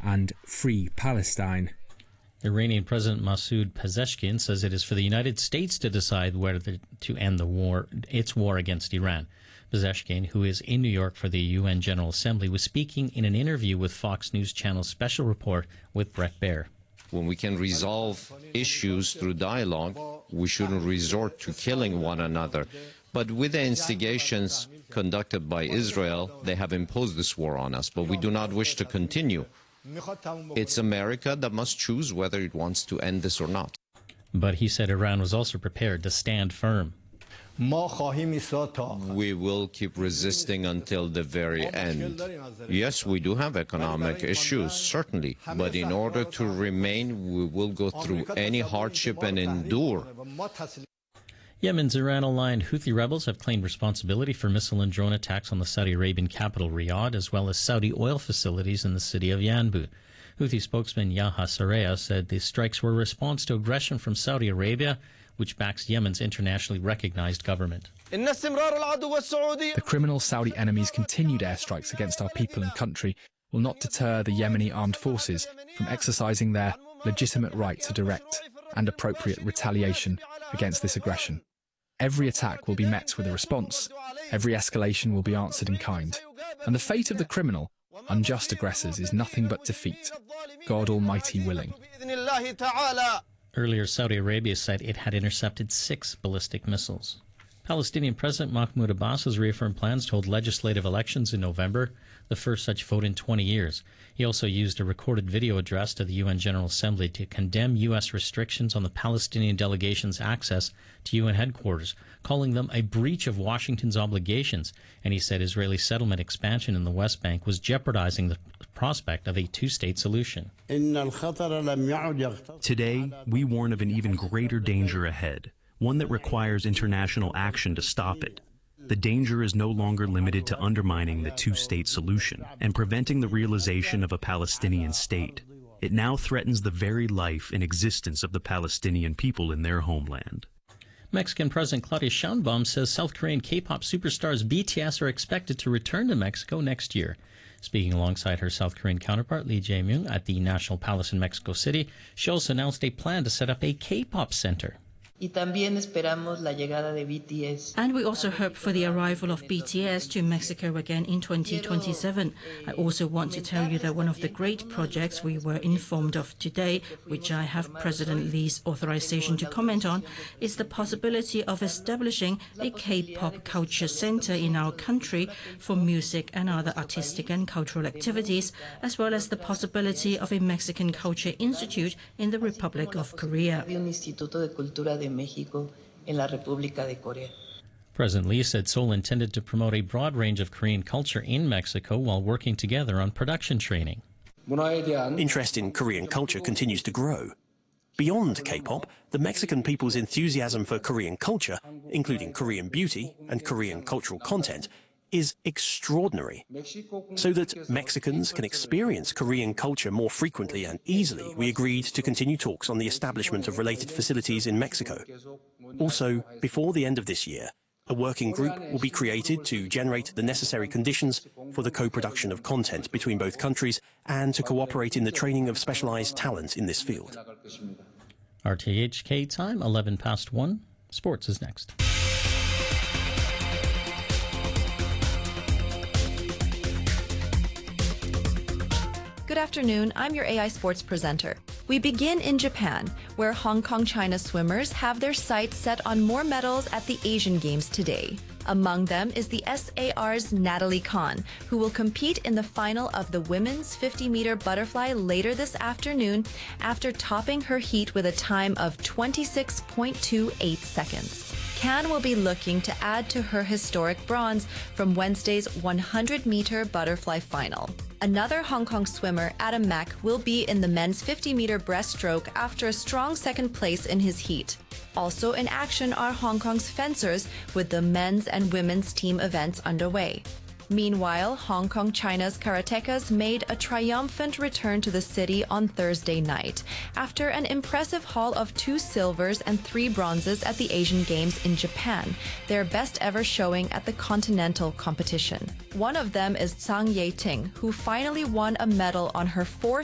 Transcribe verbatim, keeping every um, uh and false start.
and Free Palestine. Iranian President Masoud Pezeshkian says it is for the United States to decide whether to end the war, its war against Iran. Pezeshkian, who is in New York for the U N General Assembly, was speaking in an interview with Fox News Channel's Special Report with Brett Baer. When we can resolve issues through dialogue, we shouldn't resort to killing one another. But with the instigations conducted by Israel, they have imposed this war on us, but we do not wish to continue. It's America that must choose whether it wants to end this or not. But he said Iran was also prepared to stand firm. We will keep resisting until the very end. Yes, we do have economic issues, certainly, but in order to remain, we will go through any hardship and endure. Yemen's Iran-aligned Houthi rebels have claimed responsibility for missile and drone attacks on the Saudi Arabian capital Riyadh, as well as Saudi oil facilities in the city of Yanbu. Houthi spokesman Yahya Saraya said the strikes were a response to aggression from Saudi Arabia, which backs Yemen's internationally recognized government. The criminal Saudi enemies' continued airstrikes against our people and country will not deter the Yemeni armed forces from exercising their legitimate right to direct and appropriate retaliation against this aggression. Every attack will be met with a response. Every escalation will be answered in kind. And the fate of the criminal, unjust aggressors is nothing but defeat, God Almighty willing. Earlier, Saudi Arabia said it had intercepted six ballistic missiles. Palestinian President Mahmoud Abbas has reaffirmed plans to hold legislative elections in November, the first such vote in twenty years. He also used a recorded video address to the U N General Assembly to condemn U S restrictions on the Palestinian delegation's access to U N headquarters, calling them a breach of Washington's obligations, and he said Israeli settlement expansion in the West Bank was jeopardizing the prospect of a two-state solution. Today, we warn of an even greater danger ahead, one that requires international action to stop it. The danger is no longer limited to undermining the two-state solution and preventing the realization of a Palestinian state. It now threatens the very life and existence of the Palestinian people in their homeland. Mexican President Claudia Sheinbaum says South Korean K-pop superstars B T S are expected to return to Mexico next year. Speaking alongside her South Korean counterpart, Lee Jae-myung, at the National Palace in Mexico City, she also announced a plan to set up a K-pop center. And we also hope for the arrival of B T S to Mexico again in twenty twenty-seven. I also want to tell you that one of the great projects we were informed of today, which I have President Lee's authorization to comment on, is the possibility of establishing a K-pop culture center in our country for music and other artistic and cultural activities, as well as the possibility of a Mexican Culture Institute in the Republic of Korea. Mexico en la República de Corea. President Lee said Seoul intended to promote a broad range of Korean culture in Mexico while working together on production training. Interest in Korean culture continues to grow. Beyond K-pop, the Mexican people's enthusiasm for Korean culture, including Korean beauty and Korean cultural content, is extraordinary. So that Mexicans can experience Korean culture more frequently and easily, we agreed to continue talks on the establishment of related facilities in Mexico. Also, before the end of this year, a working group will be created to generate the necessary conditions for the co-production of content between both countries and to cooperate in the training of specialized talent in this field. R T H K time, eleven past one. Sports is next. Good afternoon, I'm your A I Sports presenter. We begin in Japan, where Hong Kong China swimmers have their sights set on more medals at the Asian Games today. Among them is the S A R's Natalie Khan, who will compete in the final of the women's fifty meter butterfly later this afternoon after topping her heat with a time of twenty-six point two eight seconds. Khan will be looking to add to her historic bronze from Wednesday's one hundred meter butterfly final. Another Hong Kong swimmer, Adam Mak, will be in the men's fifty meter breaststroke after a strong second place in his heat. Also in action are Hong Kong's fencers, with the men's and women's team events underway. Meanwhile, Hong Kong China's karatekas made a triumphant return to the city on Thursday night after an impressive haul of two silvers and three bronzes at the Asian Games in Japan, their best ever showing at the continental competition. One of them is Zhang Yeting, who finally won a medal on her fourth